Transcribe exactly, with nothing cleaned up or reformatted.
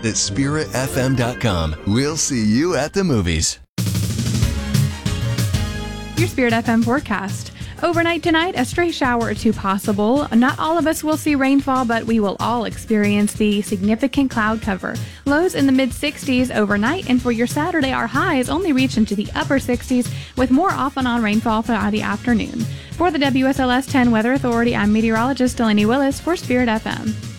at spirit f m dot com. We'll see you at the movies. Your Spirit F M forecast. Overnight tonight, a stray shower or two possible. Not all of us will see rainfall, but we will all experience the significant cloud cover. Lows in the mid sixties overnight, and for your Saturday, our highs only reach into the upper sixties with more off and on rainfall throughout the afternoon. For the W S L S ten Weather Authority, I'm meteorologist Delaney Willis for Spirit F M.